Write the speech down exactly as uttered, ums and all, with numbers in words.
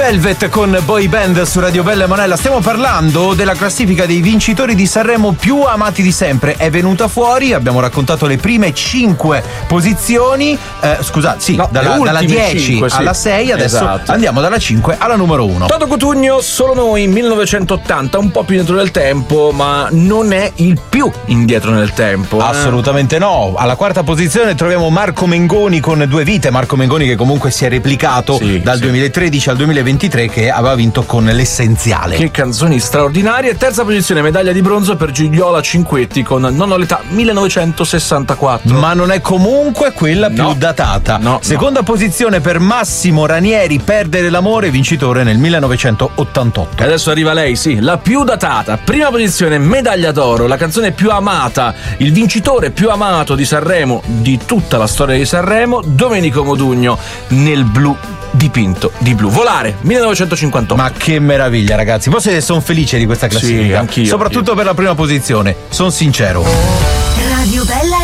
Velvet con Boy Band su Radio Bella e Monella. Stiamo parlando della classifica dei vincitori di Sanremo più amati di sempre. È venuta fuori, abbiamo raccontato le prime cinque posizioni. Eh, scusate, sì, no, dalla, dalla dieci cinque, alla sì. sei. Adesso esatto. Andiamo dalla cinque alla numero uno. Toto Cutugno, Solo noi, millenovecentottanta, un po' più indietro nel tempo, ma non è il più indietro nel tempo. Eh? Assolutamente no. Alla quarta posizione troviamo Marco Mengoni con Due vite. Marco Mengoni che comunque si è replicato sì, dal sì. duemilatredici al duemilaventitré, che aveva vinto con L'Essenziale. Che canzoni straordinarie. Terza posizione, medaglia di bronzo per Gigliola Cinquetti con Non ho l'età, millenovecentosessantaquattro. Ma non è comunque quella più no. datata. No, Seconda no. posizione per Massimo Ranieri, Perdere l'amore, vincitore nel millenovecentottantotto. E adesso arriva lei, sì, la più datata. Prima posizione, medaglia d'oro, la canzone più amata, il vincitore più amato di Sanremo, di tutta la storia di Sanremo, Domenico Modugno, Nel blu dipinto di blu. Volare, millenovecentocinquantotto. Ma che meraviglia, ragazzi. Posso dire che sono felice di questa classifica. Sì, anch'io. Soprattutto anch'io. per la prima posizione, sono sincero. Radio Bella